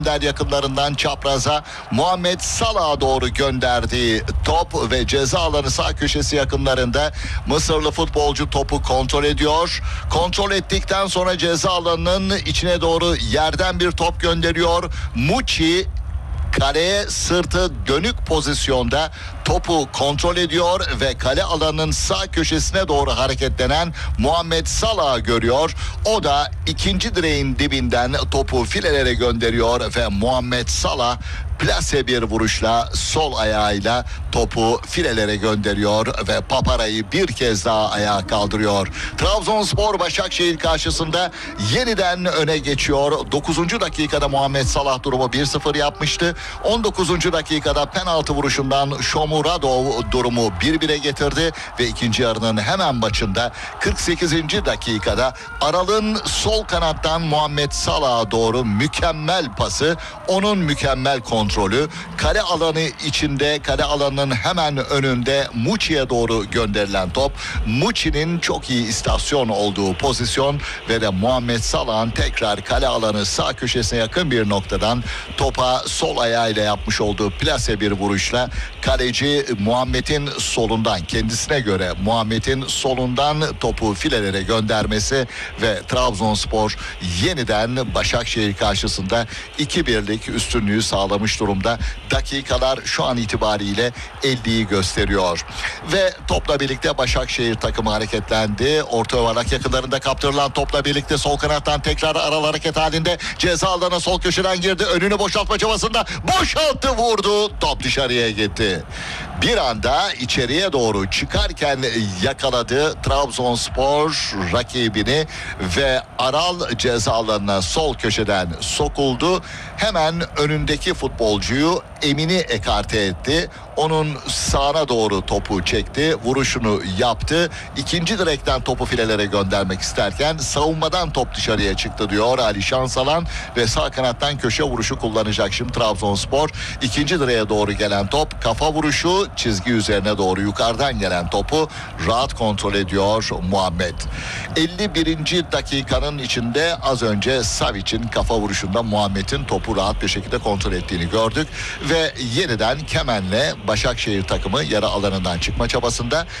yakınlarından çapraza Muhammed Salah'a doğru gönderdiği top ve ceza alanı sağ köşesi yakınlarında Mısırlı futbolcu topu kontrol ediyor. Kontrol ettikten sonra ceza alanının içine doğru yerden bir top gönderiyor. Muçi kaleye sırtı dönük pozisyonda topu kontrol ediyor ve kale alanının sağ köşesine doğru hareketlenen Muhammed Salah'ı görüyor. O da ikinci direğin dibinden topu filelere gönderiyor ve Muhammed Salah plase bir vuruşla sol ayağıyla topu filelere gönderiyor ve Papara'yı bir kez daha ayağa kaldırıyor. Trabzonspor Başakşehir karşısında yeniden öne geçiyor. 9. dakikada Muhammed Salah durumu 1-0 yapmıştı. 19. dakikada penaltı vuruşundan Shomurodov durumu 1-1'e getirdi ve ikinci yarının hemen başında 48. dakikada Aral'ın sol kanattan Muhammed Salah'a doğru mükemmel pası, onun mükemmel kontrolü, kale alanı içinde, kale alanının hemen önünde Muçi'ye doğru gönderilen top, Muçi'nin çok iyi istasyon olduğu pozisyon ve de Muhammed Salah'ın tekrar kale alanı sağ köşesine yakın bir noktadan topa sol ayağıyla yapmış olduğu plase bir vuruşla kaleci Muhammed'in solundan, kendisine göre Muhammed'in solundan topu filelere göndermesi ve Trabzonspor yeniden Başakşehir karşısında 2-1'lik üstünlüğü sağlamış durumda. Dakikalar şu an itibariyle 50'yi gösteriyor. Ve topla birlikte Başakşehir takımı hareketlendi. Orta yuvarlak yakınlarında kaptırılan topla birlikte sol kanattan tekrar Aral hareket halinde ceza alanına sol köşeden girdi. Önünü boşaltma çabasında boşalttı, vurdu. Top dışarıya gitti. Bir anda içeriye doğru çıkarken yakaladı Trabzonspor rakibini ve Aral ceza alanına sol köşeden sokuldu. Hemen önündeki futbolcuyu Emin'i ekarte etti. Onun sağına doğru topu çekti. Vuruşunu yaptı. İkinci direkten topu filelere göndermek isterken savunmadan top dışarıya çıktı diyor Ali Şansalan ve sağ kanattan köşe vuruşu kullanacak şimdi Trabzonspor. İkinci direğe doğru gelen top, kafa vuruşu, çizgi üzerine doğru yukarıdan gelen topu rahat kontrol ediyor Muhammed. 51. dakikanın içinde az önce Savic'in kafa vuruşunda Muhammed'in topu rahat bir şekilde kontrol ettiğini gördük ve yeniden Kemen'le Başakşehir takımı yarı alanından çıkma çabasında.